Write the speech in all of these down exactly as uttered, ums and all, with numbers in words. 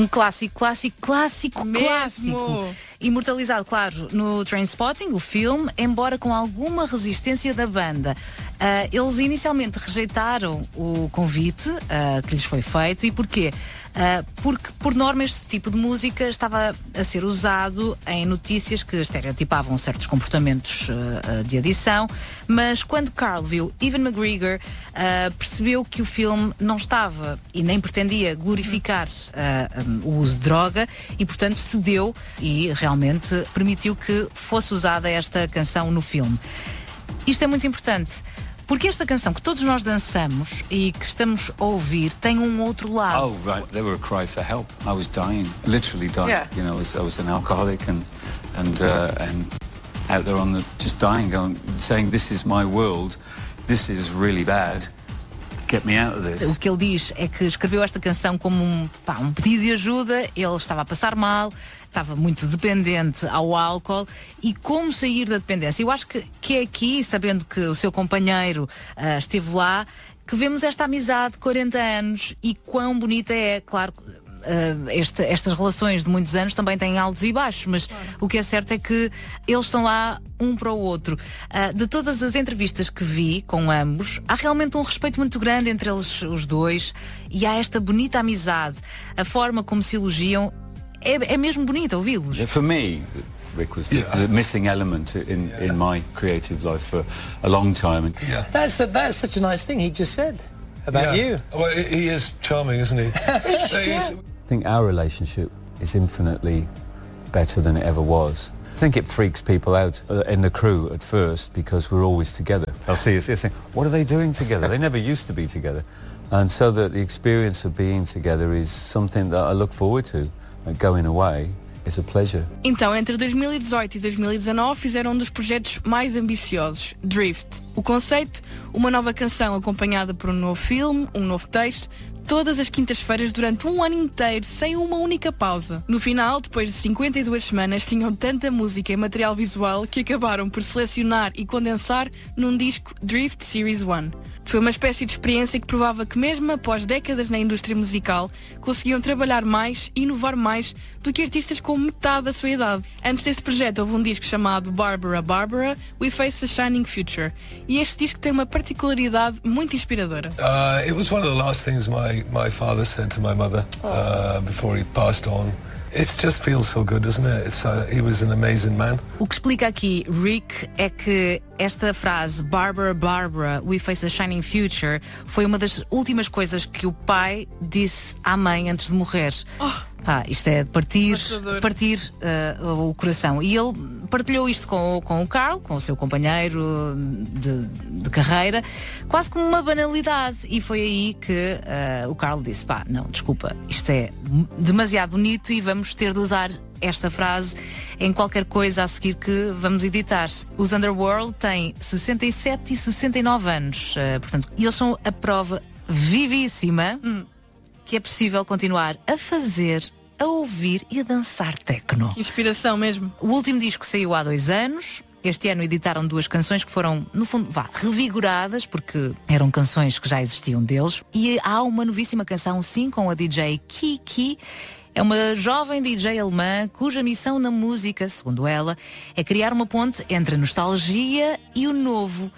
Um clássico, clássico, clássico, Mesmo. clássico. Imortalizado, claro, no Trainspotting, o filme, embora com alguma resistência da banda. Uh, eles inicialmente rejeitaram o convite uh, que lhes foi feito. E porquê? Uh, porque, por norma, este tipo de música estava a ser usado em notícias que estereotipavam certos comportamentos uh, de adição, mas quando Carl viu Ewan McGregor, uh, percebeu que o filme não estava e nem pretendia glorificar uh, um, o uso de droga e, portanto, cedeu e realmente permitiu que fosse usada esta canção no filme. Isto é muito importante, porque esta canção que todos nós dançamos e que estamos a ouvir tem um outro lado. Oh, right. They were a cry for help. I was dying, literally dying. Yeah. You know, I was, I was an alcoholic and and uh, and out there on the just dying, going, saying, "This is my world. This is really bad. Get me out of this." O que ele diz é que escreveu esta canção como um, pá, um pedido de ajuda. Ele estava a passar mal, estava muito dependente ao álcool e como sair da dependência. Eu acho que, que é aqui, sabendo que o seu companheiro uh, esteve lá, que vemos esta amizade de quarenta anos e quão bonita é. Claro, uh, este, estas relações de muitos anos também têm altos e baixos, mas claro, o que é certo é que eles estão lá um para o outro. Uh, de todas as entrevistas que vi com ambos, há realmente um respeito muito grande entre eles os dois e há esta bonita amizade. A forma como se elogiam é, é mesmo bonita ouvi-los. For me, Rick was the, Yeah. the missing element in, Yeah. in my creative life for a long time. Yeah. That's a, that's such a nice thing he just said about Yeah. you. Well, he he is charming, isn't he? He's- I think our relationship is infinitely better than it ever was. I think it freaks people out uh, in the crew at first because we're always together. They'll see us saying, "What are they doing together? They never used to be together." And so that the experience of being together is something that I look forward to. Like going away is a pleasure. Então, entre dois mil e dezoito e dois mil e dezanove fizeram um dos projetos mais ambiciosos, Drift. O conceito, uma nova canção acompanhada por um novo filme, um novo texto, todas as quintas-feiras durante um ano inteiro, sem uma única pausa. No final, depois de cinquenta e duas semanas, tinham tanta música e material visual que acabaram por selecionar e condensar num disco Drift Series um. Foi uma espécie de experiência que provava que mesmo após décadas na indústria musical, conseguiam trabalhar mais e inovar mais do que artistas com metade da sua idade. Antes desse projeto houve um disco chamado Barbara Barbara, We Face a Shining Future. E este disco tem uma particularidade muito inspiradora. Uh, it was one of the last things my, my father said to my mother uh, before he passed on. It just feels so good, doesn't it? It's, uh, he was an amazing man. O que explica aqui Rick é que esta frase Barbara, Barbara, we face a shining future foi uma das últimas coisas que o pai disse à mãe antes de morrer. Oh. Pá, isto é partir, Bastador. partir uh, o coração. E ele partilhou isto com, com o Carl, com o seu companheiro de, de carreira, quase como uma banalidade. E foi aí que uh, o Carl disse, pá, não, desculpa, isto é demasiado bonito e vamos ter de usar esta frase em qualquer coisa a seguir que vamos editar. Os Underworld têm sessenta e sete e sessenta e nove anos, uh, portanto, eles são a prova vivíssima hum. que é possível continuar a fazer, a ouvir e a dançar techno. Que inspiração mesmo. O último disco saiu há dois anos. Este ano editaram duas canções que foram, no fundo, vá, revigoradas, porque eram canções que já existiam deles. E há uma novíssima canção, sim, com a D J Kiki. É uma jovem D J alemã cuja missão na música, segundo ela, é criar uma ponte entre a nostalgia e o novo.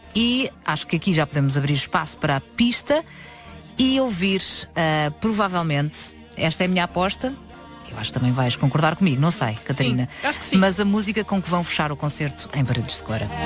E acho que aqui já podemos abrir espaço para a pista e ouvir, uh, provavelmente, esta é a minha aposta, eu acho que também vais concordar comigo, não sei, Catarina, Sim, acho que sim. mas a música com que vão fechar o concerto em Paredes de Cora.